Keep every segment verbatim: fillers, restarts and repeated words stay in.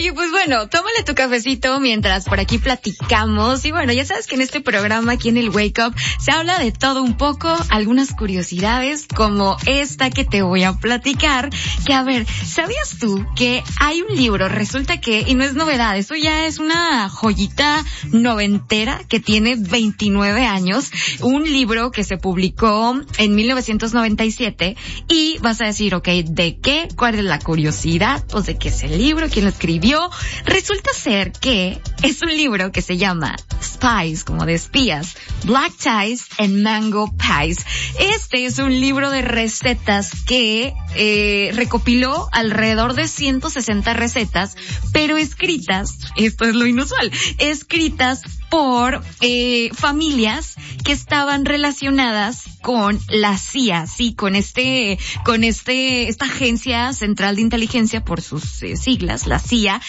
Oye, pues bueno, tómale tu cafecito mientras por aquí platicamos. Y bueno, ya sabes que en este programa, aquí en el Wake Up, se habla de todo un poco, algunas curiosidades como esta que te voy a platicar. Que a ver, ¿sabías tú que hay un libro? Resulta que, y no es novedad, esto ya es una joyita noventera que tiene veintinueve años. Un libro que se publicó en mil novecientos noventa y siete. Y vas a decir, ok, ¿de qué? ¿Cuál es la curiosidad? Pues de qué es el libro, quién lo escribió. Resulta ser que es un libro que se llama Spies, como de espías, Black Ties and Mango Pies. Este es un libro de recetas que eh, recopiló alrededor de ciento sesenta recetas, pero escritas, esto es lo inusual, escritas por eh, familias que estaban relacionadas con la C I A, sí, con este, con este, esta agencia central de inteligencia por sus eh, siglas, la C I A,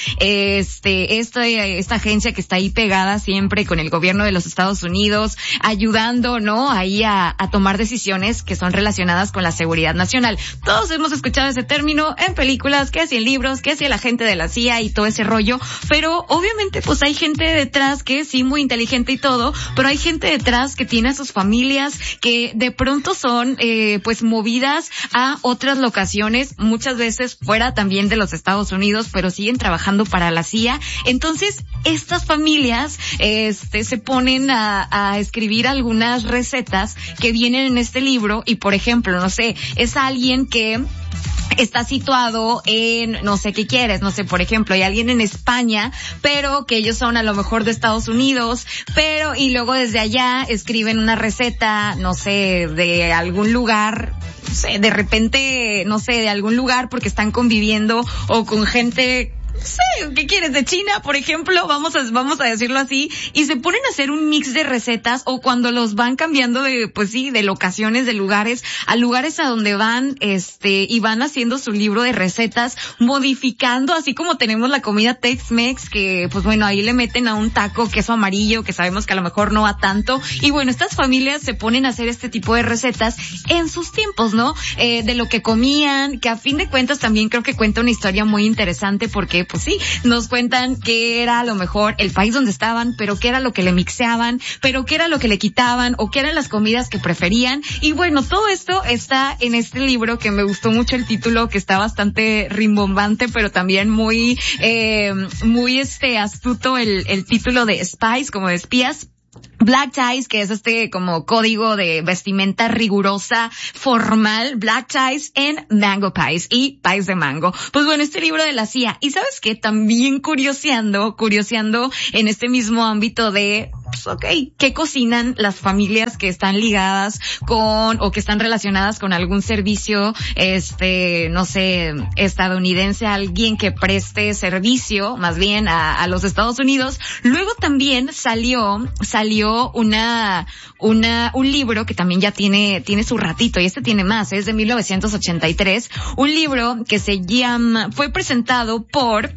este, esta, esta agencia que está ahí pegada siempre con el gobierno de los Estados Unidos, ayudando, ¿no? Ahí a, a tomar decisiones que son relacionadas con la seguridad nacional. Todos hemos escuchado ese término en películas, que si en libros, que si la gente de la C I A y todo ese rollo, pero obviamente pues hay gente detrás que sí, muy inteligente y todo, pero hay gente detrás que tiene a sus familias que de pronto son eh, pues movidas a otras locaciones, muchas veces fuera también de los Estados Unidos, pero siguen trabajando para la C I A. Entonces, estas familias este se ponen a, a escribir algunas recetas que vienen en este libro y, por ejemplo, no sé, es alguien que está situado en, no sé qué quieres, no sé, por ejemplo, hay alguien en España, pero que ellos son a lo mejor de Estados Unidos, pero, y luego desde allá escriben una receta, no sé, de algún lugar, no sé, de repente, no sé, de algún lugar porque están conviviendo o con gente, no sé, ¿qué quieres? De China, por ejemplo, vamos a, vamos a decirlo así, y se ponen a hacer un mix de recetas, o cuando los van cambiando de, pues sí, de locaciones, de lugares, a lugares a donde van, este, y van haciendo su libro de recetas, modificando, así como tenemos la comida Tex-Mex, que, pues bueno, ahí le meten a un taco queso amarillo, que sabemos que a lo mejor no va tanto, y bueno, estas familias se ponen a hacer este tipo de recetas en sus tiempos, ¿no? Eh, de lo que comían, que a fin de cuentas también creo que cuenta una historia muy interesante, porque pues sí, nos cuentan qué era a lo mejor el país donde estaban, pero qué era lo que le mixeaban, pero qué era lo que le quitaban, o qué eran las comidas que preferían. Y bueno, todo esto está en este libro, que me gustó mucho el título, que está bastante rimbombante, pero también muy, eh, muy este astuto el, el título de Spies, como de espías. Black Ties, que es este como código de vestimenta rigurosa, formal, Black Ties and Mango Pies, y pies de mango. Pues bueno, este libro de la C I A. Y ¿sabes qué? También curioseando, curioseando en este mismo ámbito de, pues ok, ¿qué cocinan las familias que están ligadas con, o que están relacionadas con algún servicio, este, no sé, estadounidense, alguien que preste servicio, más bien, a, a los Estados Unidos? Luego también salió, salió una, una, un libro que también ya tiene, tiene su ratito, y este tiene más, es de mil novecientos ochenta y tres, un libro que se llama, fue presentado por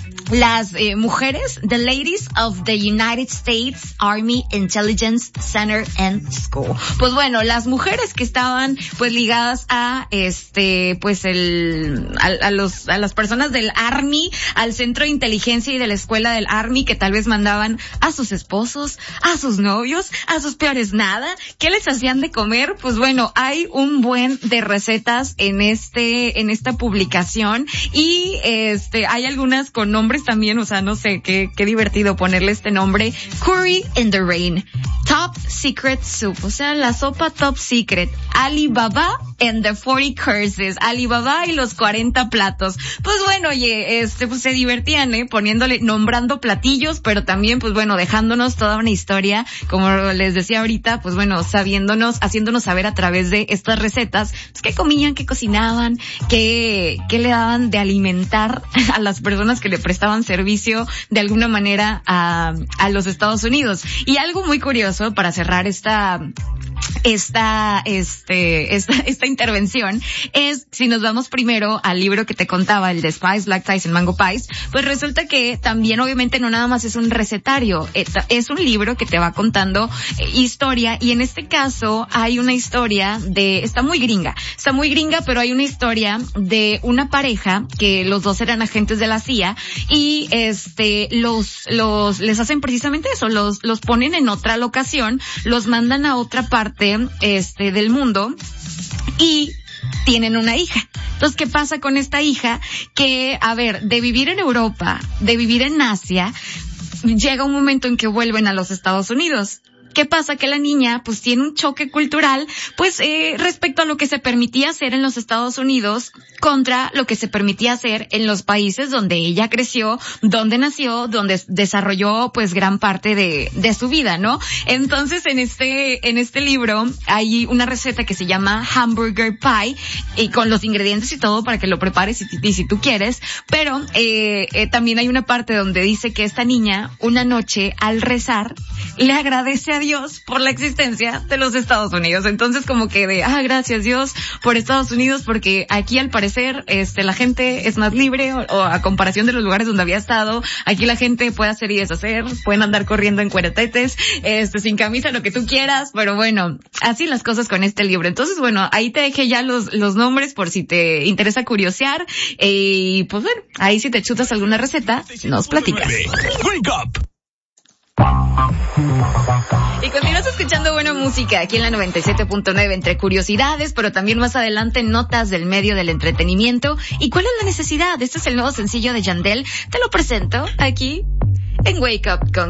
las eh, mujeres, The Ladies of the United States Army Intelligence Center and School. Pues bueno, las mujeres que estaban pues ligadas a este, pues el, a, a los, a las personas del Army, al centro de inteligencia y de la escuela del Army, que tal vez mandaban a sus esposos, a sus novios, a sus peores nada, ¿qué les hacían de comer? Pues bueno, hay un buen de recetas en este, en esta publicación, y este, hay algunas con nombres también, o sea, no sé, qué, qué divertido ponerle este nombre. Curry in the Rain, Top Secret Soup, o sea, la sopa Top Secret, Alibaba and the forty Curses, Alibaba y los cuarenta platos. Pues bueno, oye, este, pues se divertían, eh, poniéndole, nombrando platillos, pero también, pues bueno, dejándonos toda una historia, como les decía ahorita, pues bueno, sabiéndonos, haciéndonos saber a través de estas recetas, pues qué comían, qué cocinaban, qué, qué le daban de alimentar a las personas que le prestaban servicio de alguna manera a, a los Estados Unidos. Y algo muy curioso para cerrar esta, esta, este, esta, esta intervención es, si nos vamos primero al libro que te contaba, el de Spice, Black Ties and Mango Pies, pues resulta que también obviamente no nada más es un recetario, es un libro que te va contando historia, y en este caso hay una historia de, está muy gringa, está muy gringa, pero hay una historia de una pareja que los dos eran agentes de la C I A y este, los, los, les hacen precisamente eso, los, los ponen en otra locación, los mandan a otra parte este del mundo y tienen una hija. Entonces, ¿qué pasa con esta hija? Que, a ver, de vivir en Europa, de vivir en Asia, llega un momento en que vuelven a los Estados Unidos. ¿Qué pasa? Que la niña pues tiene un choque cultural pues eh, respecto a lo que se permitía hacer en los Estados Unidos contra lo que se permitía hacer en los países donde ella creció, donde nació, donde desarrolló pues gran parte de de su vida, ¿no? Entonces en este en este libro hay una receta que se llama hamburger pie y con los ingredientes y todo para que lo prepares y, y si tú quieres, pero eh, eh también hay una parte donde dice que esta niña una noche al rezar le agradece a Dios por la existencia de los Estados Unidos. Entonces como que de, ah, gracias Dios por Estados Unidos, porque aquí al parecer este la gente es más libre, o, o a comparación de los lugares donde había estado, aquí la gente puede hacer y deshacer, pueden andar corriendo en cueretetes, este sin camisa, lo que tú quieras, pero bueno, así las cosas con este libro. Entonces bueno, ahí te dejé ya los los nombres por si te interesa curiosear, y pues bueno, ahí si te chutas alguna receta, nos platicas. Wake up. Y continúas escuchando buena música aquí en la noventa y siete punto nueve, entre curiosidades, pero también más adelante notas del medio del entretenimiento. ¿Y cuál es la necesidad? Este es el nuevo sencillo de Yandel. Te lo presento aquí en Wake Up con